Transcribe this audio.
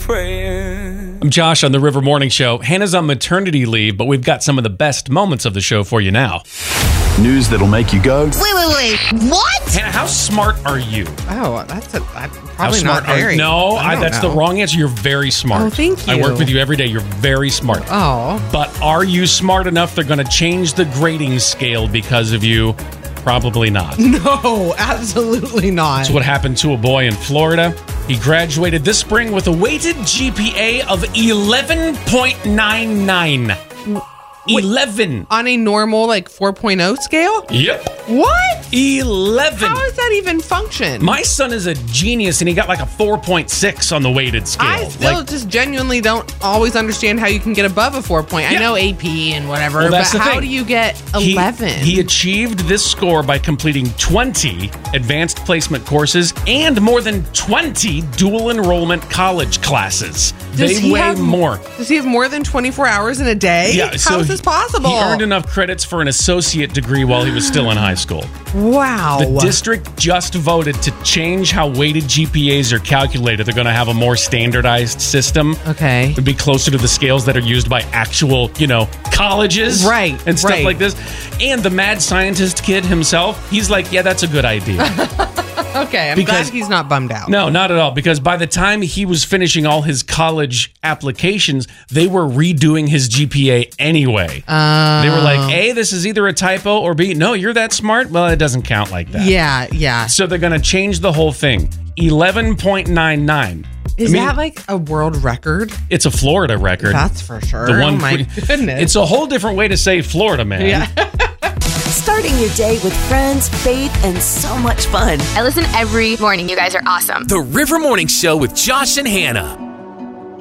praying. I'm Josh on the River Morning Show. Hannah's on maternity leave, but we've got some of the best moments of the show for you now. News that'll make you go, Wait. What? Hannah, how smart are you? Oh, How probably smart not very. That's the wrong answer. You're very smart. Oh, thank you. I work with you every day. You're very smart. Oh. But are you smart enough they're going to change the grading scale because of you? Probably not. No, absolutely not. That's what happened to a boy in Florida. He graduated this spring with a weighted GPA of 11.99. 11. On a normal, 4.0 scale? Yep. What? 11. How does that even function? My son is a genius, and he got a 4.6 on the weighted scale. I still just genuinely don't always understand how you can get above a 4 point. I know AP and whatever, Well, but that's the how thing. do you get 11? He achieved this score by completing 20 advanced placement courses and more than 20 dual enrollment college classes. They weigh more. Does he have more than 24 hours in a day? Yeah, How is this possible? He earned enough credits for an associate degree while he was still in high school. Wow. The district just voted to change how weighted GPAs are calculated. They're going to have a more standardized system. Okay. It'd be closer to the scales that are used by actual, colleges. Right, And stuff right. like this. And the mad scientist kid himself, he's like, yeah, that's a good idea. Okay, I'm glad he's not bummed out. No, not at all. Because by the time he was finishing all his college applications, they were redoing his GPA anyway. They were like, A, this is either a typo, or B, no, you're that smart? Well, it doesn't count like that. Yeah. So they're going to change the whole thing. 11.99. Is that a world record? It's a Florida record. That's for sure. The one oh my goodness. It's a whole different way to say Florida, man. Yeah. Starting your day with friends, faith, and so much fun. I listen every morning. You guys are awesome. The River Morning Show with Josh and Hannah.